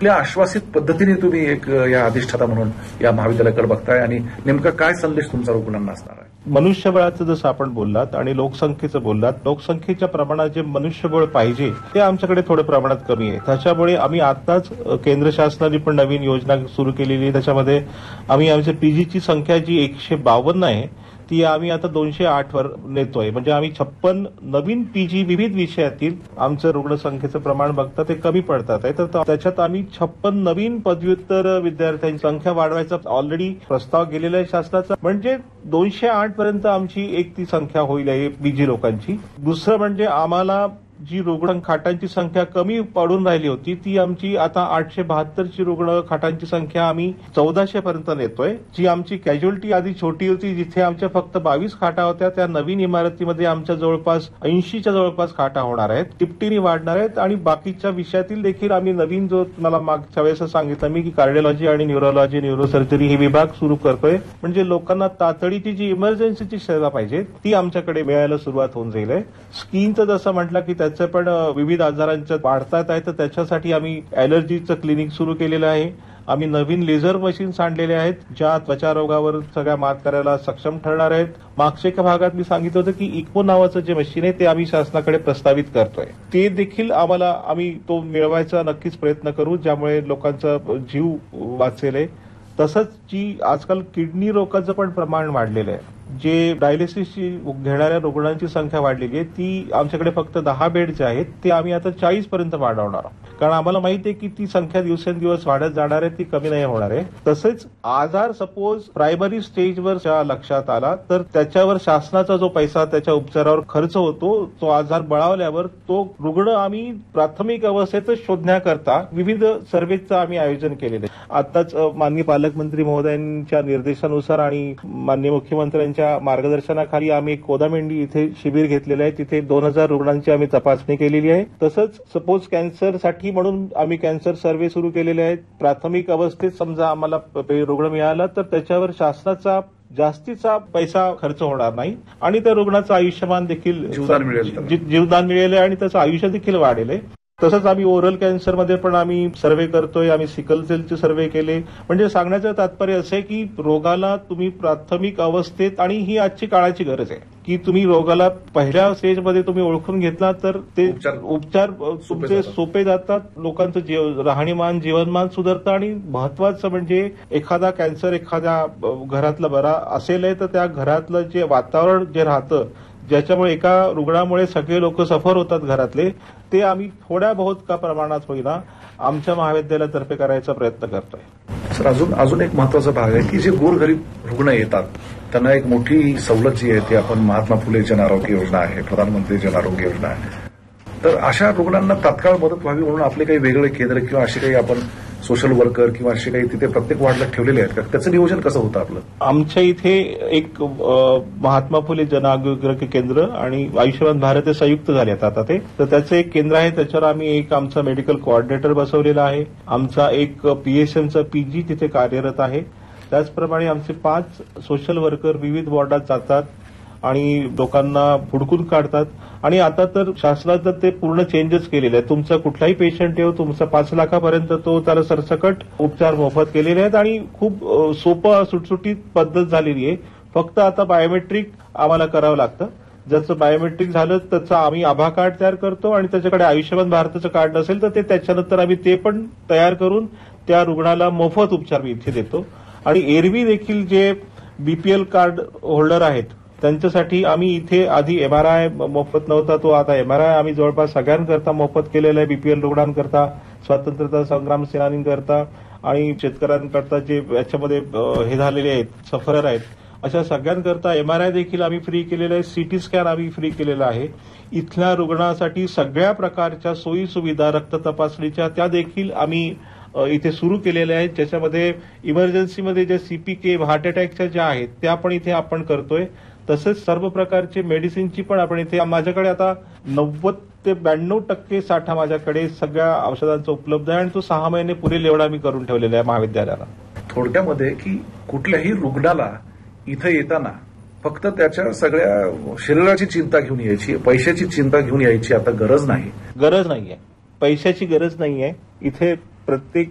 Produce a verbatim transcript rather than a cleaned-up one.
कुठल्या आश्वासित पद्धतीने तुम्ही एक या अधिष्ठाता म्हणून या महाविद्यालयाकडे बघताय आणि नेमका काय संदेश तुमचा रुग्णांना असणार आहे? मनुष्यबळाचं जसं आपण बोललात आणि लोकसंख्येचं बोललात, लोकसंख्येच्या प्रमाणात जे मनुष्यबळ पाहिजे ते आमच्याकडे थोड्या प्रमाणात कमी आहे. त्याच्यामुळे आम्ही आताच केंद्र शासनाने पण नवीन योजना सुरू केलेली आहे. त्याच्यामध्ये आम्ही आमच्या पीजीची संख्या जी एकशे बावन्न आहे ती आम्ही आता दोनशे आठ वर नेतोय. म्हणजे आम्ही छप्पन नवीन पीजी विविध विषयातील आमचं रुग्णसंख्येचं प्रमाण बघता ते कमी पडतात आहे. तर त्याच्यात आम्ही छप्पन नवीन पदव्युत्तर विद्यार्थ्यांची संख्या वाढवायचा ऑलरेडी प्रस्ताव गेलेला आहे शासनाचा. म्हणजे दोनशे आठ पर्यंत आमची एक ती संख्या होईल आहे पीजी लोकांची. दुसरं म्हणजे आम्हाला जी रुग्ण खाटांची संख्या कमी पडून राहिली होती ती आमची आता आठशे बहात्तरची रुग्ण खाटांची संख्या आम्ही चौदाशे पर्यंत नेतोय. जी आमची कॅज्युअल्टी आधी छोटी होती जिथे आमच्या फक्त बावीस खाटा होत्या त्या नवीन इमारतीमध्ये आमच्या जवळपास ऐंशीच्या जवळपास खाटा होणार आहेत, तिपटीने वाढणार आहेत. आणि बाकीच्या विषयातील देखील आम्ही नवीन जो मला मागच्या वेळेस सांगितलं मी की कार्डिओलॉजी आणि न्यूरोलॉजी न्यूरोसर्जरी हे विभाग सुरू करतोय. म्हणजे लोकांना तातडीची जी इमर्जन्सीची सेवा पाहिजे ती आमच्याकडे मिळायला सुरुवात होऊन जाईल आहे. स्किनचं जसं म्हटलं की त्याचं पण विविध आजारांच्या वाढतात आहे तर त्याच्यासाठी आम्ही अॅलर्जीचं क्लिनिक सुरू केलेलं आहे. आम्ही नवीन लेझर मशीन्स आणलेले आहेत ज्या त्वचा रोगावर सगळ्या मात करायला सक्षम ठरणार आहेत. मागच्या एका भागात मी सांगितलं होतं की इको नावाचं जे मशीन आहे ते आम्ही शासनाकडे प्रस्तावित करतोय. ते देखील आम्हाला आम्ही तो मिळवायचा नक्कीच प्रयत्न करू ज्यामुळे लोकांचा जीव वाचेल. तसंच जी आजकाल किडनी रोगाचं पण प्रमाण वाढलेलं आहे. जे डायलिसिसची घेणाऱ्या रुग्णांची संख्या वाढलेली आहे ती आमच्याकडे फक्त दहा बेड जे आहेत ते आम्ही आता चाळीस पर्यंत वाढवणार आहोत. कारण आम्हाला माहिती आहे की ती संख्या दिवसेंदिवस वाढत जाणार आहे, ती कमी नाही होणार आहे. तसेच आजार सपोज प्रायमरी स्टेजवर लक्षात आला तर त्याच्यावर शासनाचा जो पैसा त्याच्या उपचारावर खर्च होतो तो आजार बळावल्यावर तो रुग्ण आम्ही प्राथमिक अवस्थेतच शोधण्याकरता विविध सर्व्हेचं आम्ही आयोजन केलेलं आहे. आताच माननीय पालकमंत्री महोदयांच्या निर्देशानुसार आणि माननीय मुख्यमंत्र्यांच्या मार्गदर्शनाखाली आम्ही कोदामेंडी इथे शिबिर घेतलेलं आहे. तिथे दोन हजार रुग्णांची आम्ही तपासणी केलेली आहे. तसंच सपोज कॅन्सरसाठी म्हणून आम्ही कॅन्सर सर्व्हे सुरू केलेले आहेत. प्राथमिक अवस्थेत समजा आम्हाला रुग्ण मिळाला तर त्याच्यावर शासनाचा जास्तीचा पैसा खर्च होणार नाही आणि त्या रुग्णाचं आयुष्यमान देखील जीवदान मिळेल जीवदान मिळेल आणि त्याचं आयुष्य देखील वाढेल. तसंच आम्ही ओरल कॅन्सरमध्ये पण आम्ही सर्व्हे करतोय. आम्ही सिकल सेलचे सर्व्हे केले. म्हणजे सांगण्याचं तात्पर्य असं आहे की रोगाला तुम्ही प्राथमिक अवस्थेत आणि ही आजची काळाची गरज आहे की तुम्ही रोगाला पहिल्या स्टेजमध्ये तुम्ही ओळखून घेतला तर ते उपचार तुमचे सोपे जातात. लोकांचं राहणीमान जीवनमान सुधारतं आणि महत्वाचं म्हणजे एखादा कॅन्सर एखाद्या घरातला बरा असेल तर त्या घरातलं जे वातावरण जे राहतं ज्याच्यामुळे एका रुग्णामुळे सगळे लोक सफर होतात घरातले ते आम्ही थोड्या बहुत का प्रमाणात होईना आमच्या महाविद्यालयातर्फे करायचा प्रयत्न करतोय. सर अजून अजून एक महत्वाचा भाग आहे की जे गोरगरीब रुग्ण येतात त्यांना एक मोठी सवलत जी आहे ती आपण महात्मा फुले जन आरोग्य योजना आहे, प्रधानमंत्री जन आरोग्य योजना आहे. तर अशा रुग्णांना तात्काळ मदत व्हावी म्हणून आपले काही वेगळे केंद्र किंवा असे काही आपण सोशल वर्कर किंवा असे काही तिथे प्रत्येक वार्डला ठेवलेले आहेत का? त्याचं नियोजन कसं होतं आपलं? आमच्या इथे एक महात्मा फुले जन आरोग्य केंद्र आणि आयुष्यमान भारत हे संयुक्त झालेत आता ते. तर त्याचं एक केंद्र आहे त्याच्यावर आम्ही एक आमचा मेडिकल कोऑर्डिनेटर बसवलेला आहे. आमचा एक पीएसएमचा पीजी तिथे कार्यरत आहे. त्याचप्रमाणे आमचे पाच सोशल वर्कर विविध वॉर्डात जातात आणि लोकांना हुडकून काढतात. आणि आता तर शासनाचं ते पूर्ण चेंजेस केलेले आहेत. तुमचा कुठलाही पेशंट येऊ तुमचा पाच लाखापर्यंत तो त्याला सरसकट उपचार मोफत केलेले आहेत आणि खूप सोपं सुटसुटीत पद्धत झालेली आहे. फक्त आता बायोमेट्रिक आम्हाला करावं लागतं. ज्याचं बायोमेट्रिक झालं त्याचं आम्ही आभा कार्ड तयार करतो आणि त्याच्याकडे आयुष्यमान भारताचं कार्ड नसेल तर ते त्याच्यानंतर आम्ही ते पण तयार करून त्या रुग्णाला मोफत उपचार इथे देतो. आणि एरवी देखील जे बीपीएल कार्ड होल्डर आहेत त्यांच्यासाठी आम्ही इथे आधी एमआरआय मोफत नव्हता तो आता एमआरआय आम्ही जवळपास सगळ्यांकरता मोफत केलेला आहे. बीपीएल रुग्णांकरता, स्वातंत्र्यता संग्राम सेनानींकरता आणि शेतकऱ्यांकरता जे याच्यामध्ये हे झालेले आहेत सफरर आहेत अशा सगळ्यांकरता एमआरआय देखील आम्ही फ्री केलेला आहे. सीटी स्कॅन आम्ही फ्री केलेला आहे. इथल्या रुग्णासाठी सगळ्या प्रकारच्या सोयी सुविधा रक्त तपासणीच्या त्या देखील आम्ही इथे सुरू केलेल्या आहेत. ज्याच्यामध्ये इमर्जन्सीमध्ये जे सीपीके हार्ट अटॅकच्या ज्या आहेत त्या पण इथे आपण करतोय. तसेच सर्व प्रकारचे मेडिसिनची पण आपण इथे माझ्याकडे आता नव्वद ते ब्याण्णव टक्के साठा माझ्याकडे सगळ्या औषधांचा उपलब्ध आहे आणि तो सहा महिने पुरेल एवढा मी करून ठेवलेला आहे महाविद्यालयाला. थोडक्यामध्ये की कुठल्याही रुग्णाला इथे येताना फक्त त्याच्या सगळ्या शरीराची चिंता घेऊन यायची, पैशाची चिंता घेऊन यायची आता गरज नाही. गरज नाहीये, पैशाची गरज नाहीये. इथे प्रत्येक